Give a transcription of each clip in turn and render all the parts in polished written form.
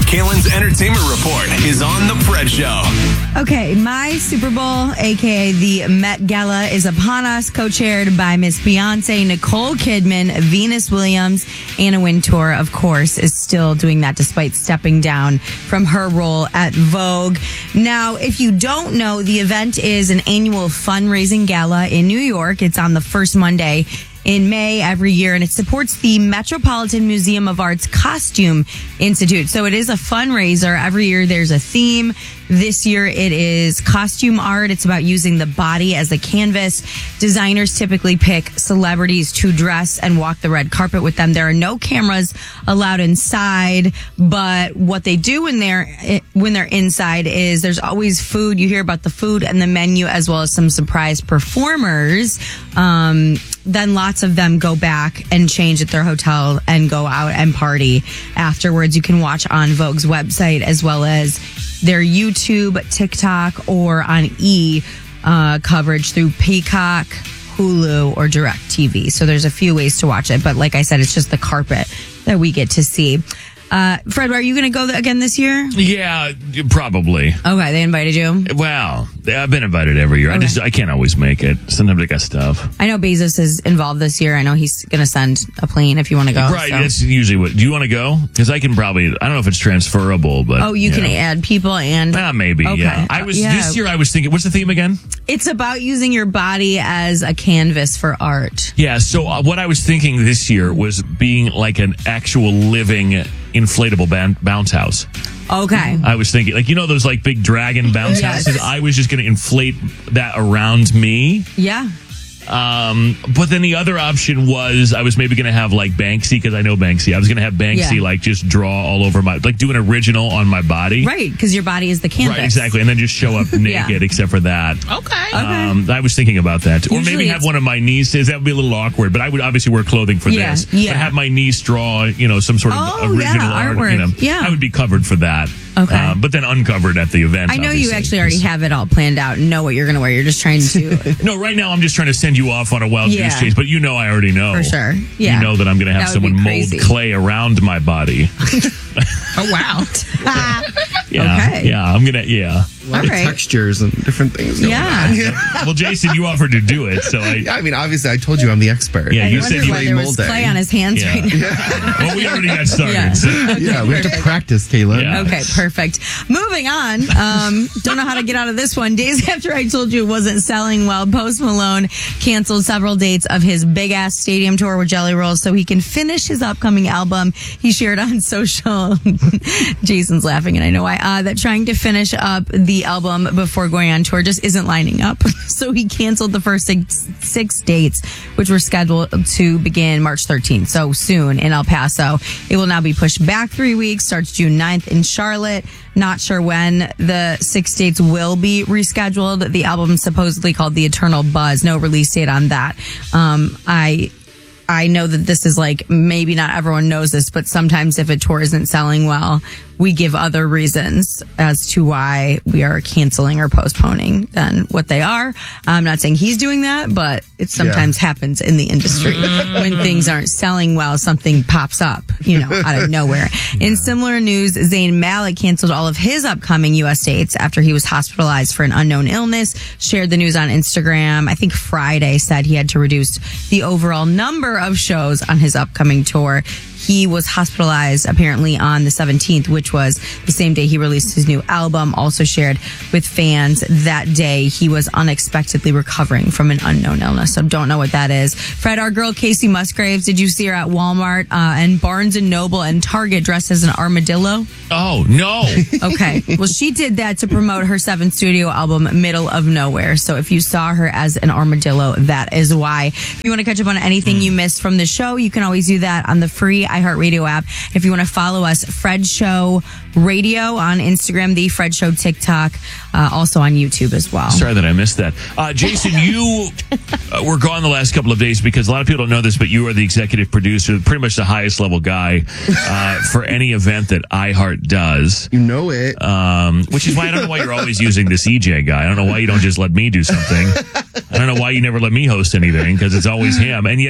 Kalen's entertainment report is on The Fred Show. Okay, my Super Bowl, a.k.a. the Met Gala, is upon us, co-chaired by Miss Beyonce, Nicole Kidman, Venus Williams. Anna Wintour, of course, is still doing that despite stepping down from her role at Vogue. Now, if you don't know, the event is an annual fundraising gala in New York. It's on the first Monday in May every year, and it supports the Metropolitan Museum of Art's Costume Institute. So it is a fundraiser. Every year there's a theme. This year it is costume art. It's about using the body as a canvas. Designers typically pick celebrities to dress and walk the red carpet with them. There are no cameras allowed inside, but what they do when they're inside is there's always food. You hear about the food and the menu, as well as some surprise performers. Then lots of them go back and change at their hotel and go out and party afterwards. You can watch on Vogue's website as well as their YouTube, TikTok, or on coverage through Peacock, Hulu, or DirecTV. So there's a few ways to watch it. But like I said, it's just the carpet that we get to see. Fred, are you going to go again this year? Yeah, probably. Okay, they invited you? Well, I've been invited every year. Okay. I can't always make it. Sometimes I got stuff. I know Bezos is involved this year. I know he's going to send a plane if you want to go. Right, so. that's usually what. Do you want to go? Because I can probably, I don't know if it's transferable, but. Oh, you can add people and. Maybe, okay. yeah. This year I was thinking, what's the theme again? It's about using your body as a canvas for art. Yeah, so what I was thinking this year was being like an actual living inflatable bounce house. Okay. I was thinking, those like big dragon bounce Yes. houses? I was just going to inflate that around me. Yeah. But then the other option was I was maybe going to have like Banksy, because I know Banksy. I was going to have Banksy just draw all over do an original on my body. Right, because your body is the canvas. Right, exactly. And then just show up naked except for that. Okay. I was thinking about that. Or Usually maybe have one of my nieces. That would be a little awkward, but I would obviously wear clothing for this. Yeah. But have my niece draw, some sort of original art. artwork. I would be covered for that. Okay. But then uncovered at the event. I know obviously. you actually already have it all planned out and know what you're going to wear. You're just trying to... No, right now I'm just trying to send you off on a wild Yeah. goose chase, but I already know. For sure. Yeah. You know that I'm going to have That would be someone mold crazy. clay around my body. Oh, wow. Yeah. Okay. Yeah, I'm going to, A lot All right. of textures and different things going on. Well, Jason, you offered to do it, so Yeah, I mean, obviously, I told you I'm the expert. Yeah, I you wonder said you why there was molding. clay on his hands Yeah. right now. Well, we already got started. Yeah. So. Yeah, we have to practice, Kayla. Yeah. Okay, perfect. Moving on. Don't know how to get out of this one. Days after I told you it wasn't selling well, Post Malone canceled several dates of his big ass stadium tour with Jelly Rolls so he can finish his upcoming album. He shared on social, Jason's laughing and I know why, that trying to finish up the album before going on tour just isn't lining up. So he canceled the first six dates, which were scheduled to begin March 13th. So soon in El Paso. It will now be pushed back 3 weeks, starts June 9th in Charlotte. Not sure when the 6 dates will be rescheduled. The album is supposedly called The Eternal Buzz. No release date on that. I know that this is maybe not everyone knows this, but sometimes if a tour isn't selling well, we give other reasons as to why we are canceling or postponing than what they are. I'm not saying he's doing that, but it sometimes happens in the industry. When things aren't selling well, something pops up, out of nowhere. In similar news, Zayn Malik canceled all of his upcoming U.S. dates after he was hospitalized for an unknown illness, shared the news on Instagram. I think Friday said he had to reduce the overall number of shows on his upcoming tour. He was hospitalized apparently on the 17th, which was the same day he released his new album. Also shared with fans that day he was unexpectedly recovering from an unknown illness. So don't know what that is. Fred, our girl Casey Musgraves, did you see her at Walmart and Barnes and Noble and Target dressed as an armadillo? Oh, no. Okay. Well, she did that to promote her 7th studio album, Middle of Nowhere. So if you saw her as an armadillo, that is why. If you want to catch up on anything you missed from the show, you can always do that on the free iHeartRadio app. If you want to follow us, Fred Show Radio on Instagram, The Fred Show TikTok, also on YouTube as well. Sorry that I missed that. Jason, you were gone the last couple of days because a lot of people don't know this, but you are the executive producer, pretty much the highest level guy for any event that iHeart does. You know it. Which is why I don't know why you're always using this EJ guy. I don't know why you don't just let me do something. I don't know why you never let me host anything, because it's always him. And yet it's you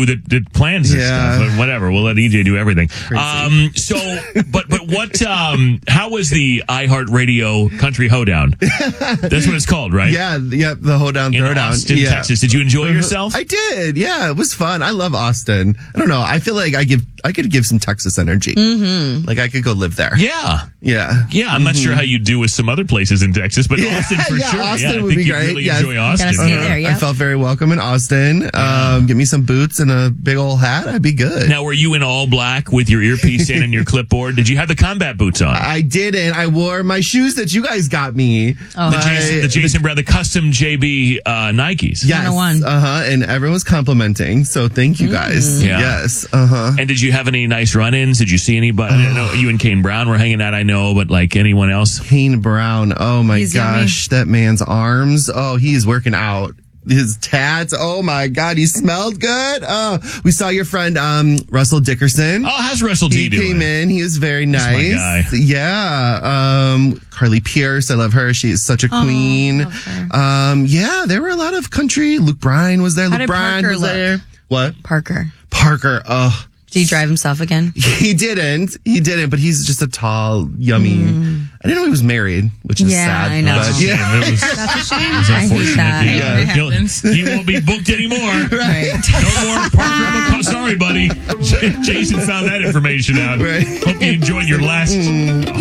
crew that plans this stuff. But whatever, we'll let EJ do everything. But what? How was the iHeartRadio Country Hoedown? That's what it's called, right? Yeah, the Hoedown in Throwdown. Austin, Texas. Did you enjoy yourself? I did. Yeah, it was fun. I love Austin. I don't know. I feel like I could give some Texas energy. Mm-hmm. Like I could go live there. Yeah. I'm not sure how you do with some other places in Texas, but Austin for sure. Austin would I think be you'd great. really enjoy Austin. Gotta stay there, I felt very welcome in Austin. Get me some boots and a big old hat. I'd be good. Now, were you in all black with your earpiece in and your clipboard? Did you have the combat boots on? I didn't. I wore my shoes that you guys got me. The Jason Brown, the custom JB Nikes. Yes. 101. And everyone was complimenting. So thank you guys. Yeah. Yes. And did you have any nice run-ins? Did you see anybody? I know you and Kane Brown were hanging out, I know, but like anyone else? Kane Brown. Oh my He's gosh. That man's arms. Oh, he is working out. His tats. Oh my God. He smelled good. Oh, we saw your friend, Russell Dickerson. Oh, how's Russell D doing? He came in. He was very nice. my guy. Yeah. Carly Pierce. I love her. She is such a queen. Yeah, there were a lot of country. Luke Bryan was there. How Luke did Bryan Parker was look? there. What? Parker. Oh, Did he drive himself again? he didn't, but he's just a tall, yummy. I didn't know he was married, which is sad. I know. But yeah. That's a shame. It's I hate unfortunate. that. He won't be booked anymore. Right. No more Parker. Sorry, buddy. Jason found that information out. Right. Hope you enjoyed your last